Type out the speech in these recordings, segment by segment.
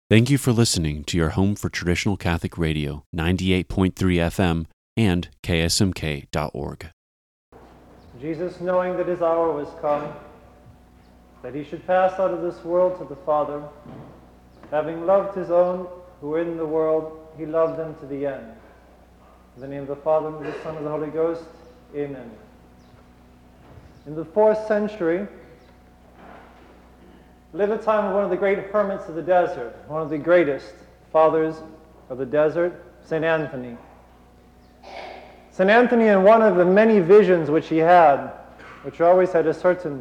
Thank you for listening to your home for traditional Catholic radio, 98.3 FM and ksmk.org. Jesus, knowing that his hour was come, that he should pass out of this world to the Father, having loved his own who were in the world, he loved them to the end. In the name of the Father, and of the Son, and of the Holy Ghost, amen. In the 4th century, lived a time of one of the great hermits of the desert, one of the greatest fathers of the desert, St. Anthony. St. Anthony, in one of the many visions which he had, which always had a certain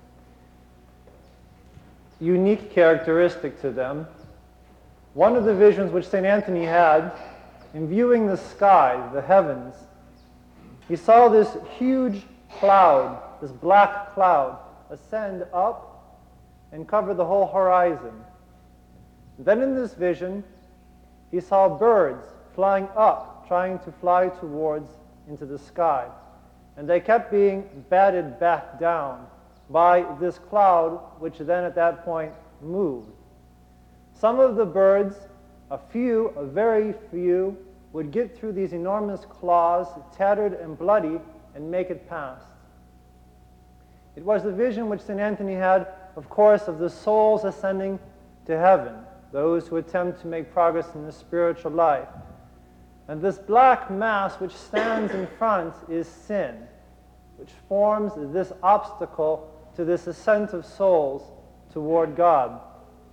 unique characteristic to them, one of the visions which St. Anthony had, in viewing the sky, the heavens, he saw this huge cloud, this black cloud, ascend up and cover the whole horizon. Then in this vision, he saw birds flying up, trying to fly towards into the sky. And they kept being batted back down by this cloud, which then at that point moved. Some of the birds, a very few, would get through these enormous claws, tattered and bloody, and make it past. It was the vision which St. Anthony had, of course, of the souls ascending to heaven, those who attempt to make progress in the spiritual life. And this black mass which stands in front is sin, which forms this obstacle to this ascent of souls toward God.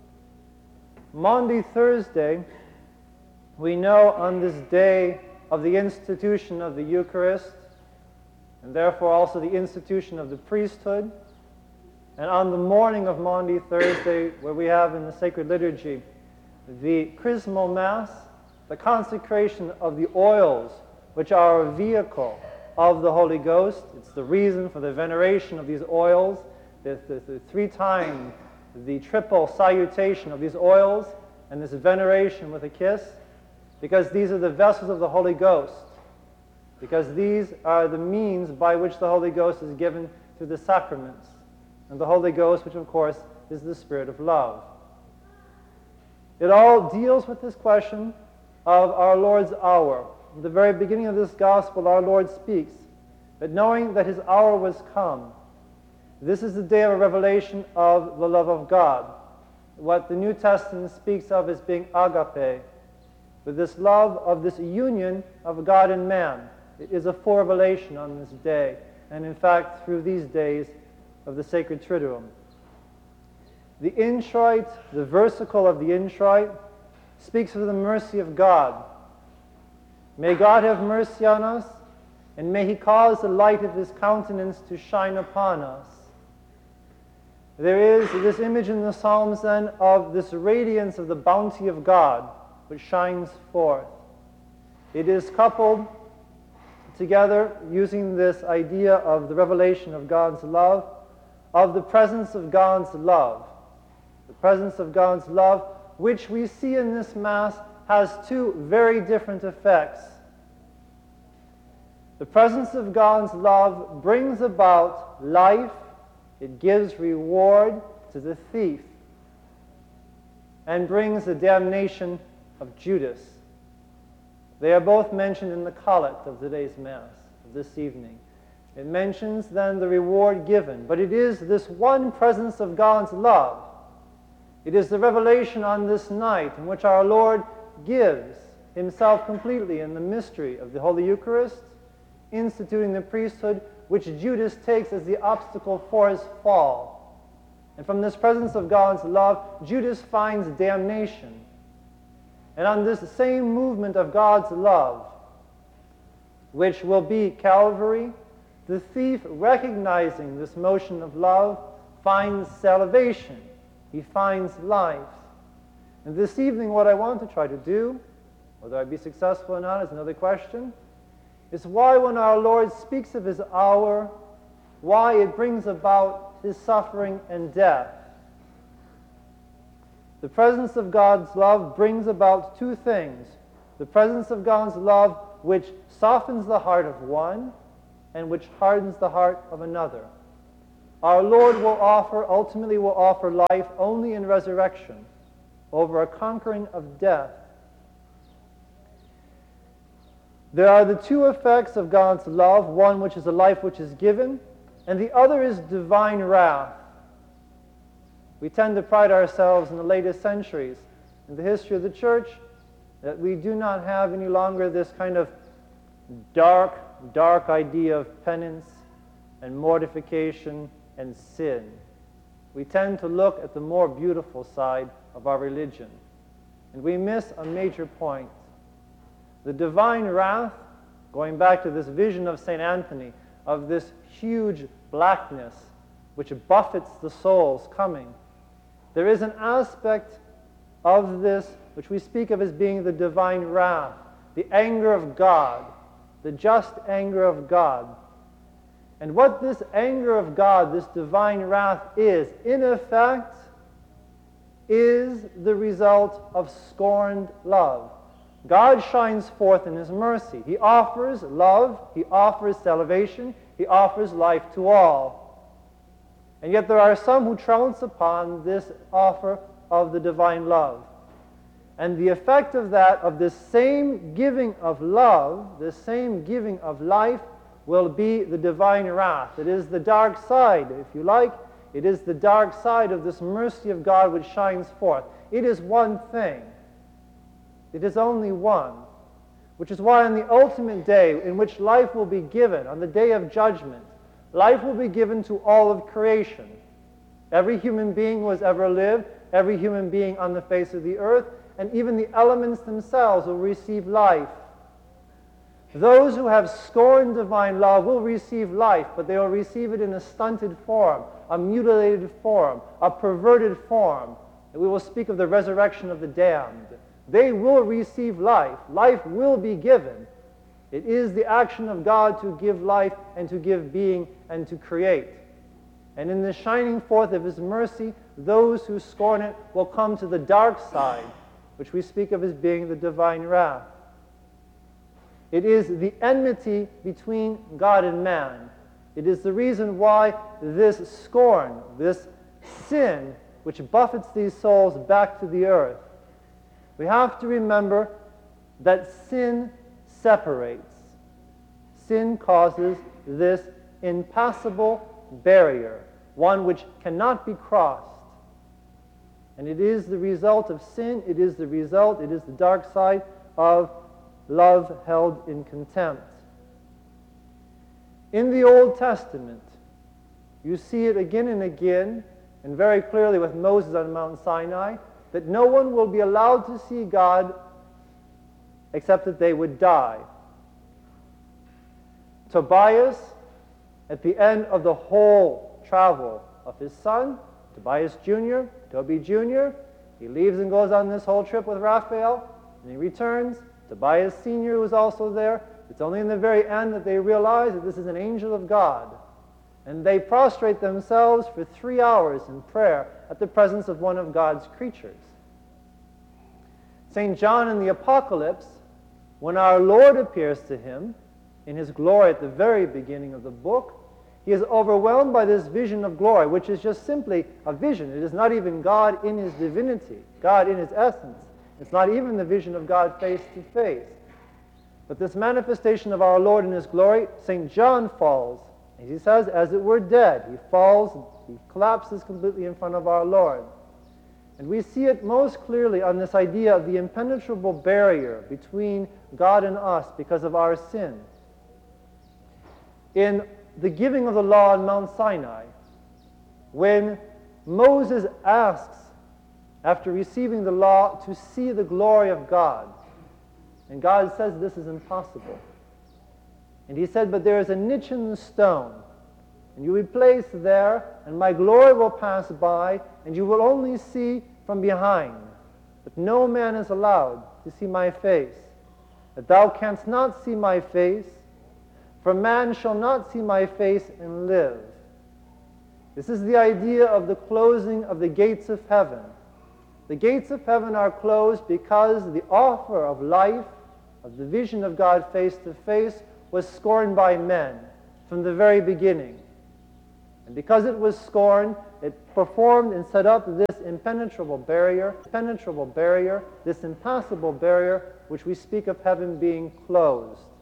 Maundy Thursday, we know on this day of the institution of the Eucharist, and therefore also the institution of the priesthood, and on the morning of Maundy Thursday, where we have in the sacred liturgy the Chrismal Mass, the consecration of the oils, which are a vehicle of the Holy Ghost. It's the reason for the veneration of these oils, the 3 times, the triple salutation of these oils, and this veneration with a kiss, because these are the vessels of the Holy Ghost, because these are the means by which the Holy Ghost is given through the sacraments. And the Holy Ghost, which of course is the Spirit of love. It all deals with this question of our Lord's hour. In the very beginning of this gospel, our Lord speaks that knowing that his hour was come, this is the day of a revelation of the love of God. What the New Testament speaks of as being agape, with this love of this union of God and man. It is a forevelation on this day, and in fact through these days of the Sacred Triduum. The introit, the versicle of the introit, speaks of the mercy of God. May God have mercy on us, and may he cause the light of his countenance to shine upon us. There is this image in the Psalms then of this radiance of the bounty of God, which shines forth. It is coupled together using this idea of the revelation of God's love, of the presence of God's love. The presence of God's love, which we see in this Mass, has 2 very different effects. The presence of God's love brings about life. It gives reward to the thief and brings the damnation of Judas. They are both mentioned in the collect of today's Mass, of this evening. It mentions then the reward given, but it is this one presence of God's love. It is the revelation on this night in which our Lord gives himself completely in the mystery of the Holy Eucharist, instituting the priesthood, which Judas takes as the obstacle for his fall. And from this presence of God's love, Judas finds damnation. And on this same movement of God's love, which will be Calvary, the thief, recognizing this motion of love, finds salvation. He finds life. And this evening, what I want to try to do, whether I be successful or not is another question, is why when our Lord speaks of his hour, why it brings about his suffering and death. The presence of God's love brings about 2 things. The presence of God's love which softens the heart of one and which hardens the heart of another. Our Lord ultimately will offer life only in resurrection. over a conquering of death. There are the two effects of God's love, one which is a life which is given, and the other is divine wrath. We tend to pride ourselves in the latest centuries, in the history of the church, that we do not have any longer this kind of dark idea of penance and mortification and sin. We tend to look at the more beautiful side of our religion, and we miss a major point. The divine wrath, going back to this vision of St. Anthony, of this huge blackness which buffets the souls coming, there is an aspect of this which we speak of as being the divine wrath, the anger of God, the just anger of God. And what this anger of God, this divine wrath is, in effect, is the result of scorned love. God shines forth in His mercy. He offers love, He offers salvation, He offers life to all. And yet there are some who trounce upon this offer of the divine love. And the effect of that, of this same giving of love, this same giving of life, will be the divine wrath. It is the dark side, if you like. It is the dark side of this mercy of God which shines forth. It is one thing. It is only one. Which is why on the ultimate day in which life will be given, on the day of judgment, life will be given to all of creation. Every human being who has ever lived, every human being on the face of the earth, and even the elements themselves will receive life. Those who have scorned divine love will receive life, but they will receive it in a stunted form, a mutilated form, a perverted form. And we will speak of the resurrection of the damned. They will receive life. Life will be given. It is the action of God to give life and to give being and to create. And in the shining forth of His mercy, those who scorn it will come to the dark side, which we speak of as being the divine wrath. It is the enmity between God and man. It is the reason why this scorn, this sin, which buffets these souls back to the earth. We have to remember that sin separates. Sin causes this impassable barrier, one which cannot be crossed. And it is the result of sin, it is the dark side of love held in contempt. In the Old Testament, you see it again and again, and very clearly with Moses on Mount Sinai, that no one will be allowed to see God except that they would die. Tobias, at the end of the whole travel of his son, Tobias Jr., Toby Jr., he leaves and goes on this whole trip with Raphael, and he returns. Tobias Sr., who is also there, it's only in the very end that they realize that this is an angel of God. And they prostrate themselves for 3 hours in prayer at the presence of one of God's creatures. St. John in the Apocalypse, when our Lord appears to him in His glory at the very beginning of the book, he is overwhelmed by this vision of glory, which is just simply a vision. It is not even God in His divinity, God in His essence. It's not even the vision of God face to face. But this manifestation of our Lord in His glory, St. John falls, as he says, as it were dead. He falls, he collapses completely in front of our Lord. And we see it most clearly on this idea of the impenetrable barrier between God and us because of our sin. In the giving of the law on Mount Sinai, when Moses asks, after receiving the law, to see the glory of God, and God says this is impossible. And He said, but there is a niche in the stone, and you will be placed there, and my glory will pass by, and you will only see from behind. But no man is allowed to see my face. That thou canst not see my face, for man shall not see my face and live. This is the idea of the closing of the gates of heaven. The gates of heaven are closed because the offer of life, of the vision of God face to face, was scorned by men from the very beginning. And because it was scorned, it performed and set up this impenetrable barrier, this impassable barrier, which we speak of heaven being closed.